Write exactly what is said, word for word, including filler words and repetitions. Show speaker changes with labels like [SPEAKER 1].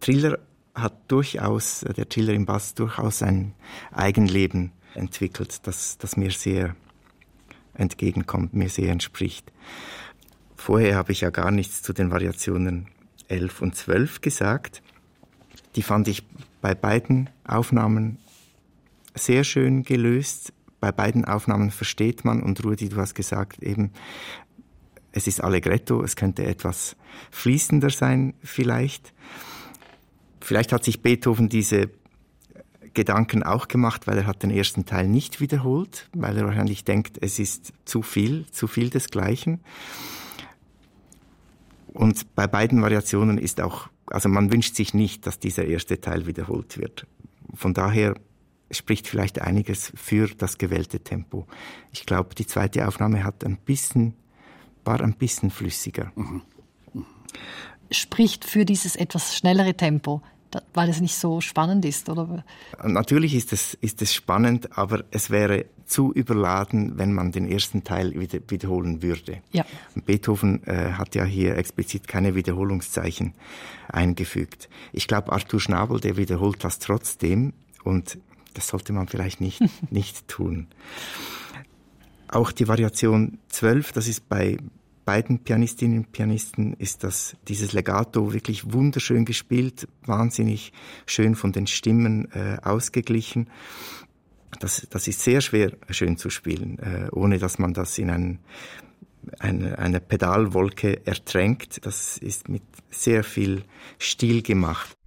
[SPEAKER 1] Triller hat durchaus, der Triller im Bass durchaus ein Eigenleben entwickelt, das, das mir sehr entgegenkommt, mir sehr entspricht. Vorher habe ich ja gar nichts zu den Variationen elf und zwölf gesagt. Die fand ich bei beiden Aufnahmen sehr schön gelöst. Bei beiden Aufnahmen versteht man, und Ruedi, du hast gesagt, eben, es ist Allegretto, es könnte etwas fließender sein vielleicht. Vielleicht hat sich Beethoven diese Gedanken auch gemacht, weil er hat den ersten Teil nicht wiederholt, weil er wahrscheinlich denkt, es ist zu viel, zu viel desgleichen. Und bei beiden Variationen ist auch, also man wünscht sich nicht, dass dieser erste Teil wiederholt wird. Von daher spricht vielleicht einiges für das gewählte Tempo. Ich glaube, die zweite Aufnahme hat ein bisschen, war ein bisschen flüssiger.
[SPEAKER 2] Mhm. Mhm.
[SPEAKER 3] Spricht für dieses etwas schnellere Tempo, weil es nicht so spannend ist, oder?
[SPEAKER 1] Natürlich ist es, ist es spannend, aber es wäre zu überladen, wenn man den ersten Teil wieder, wiederholen würde.
[SPEAKER 3] Ja.
[SPEAKER 1] Beethoven äh, hat ja hier explizit keine Wiederholungszeichen eingefügt. Ich glaube, Arthur Schnabel, der wiederholt das trotzdem, und das sollte man vielleicht nicht, nicht tun. Auch die Variation zwölf, das ist bei beiden Pianistinnen und Pianisten, ist das, dieses Legato wirklich wunderschön gespielt, wahnsinnig schön von den Stimmen äh, ausgeglichen. Das, das ist sehr schwer schön zu spielen, äh, ohne dass man das in ein, eine, eine Pedalwolke ertränkt. Das ist mit sehr viel Stil gemacht.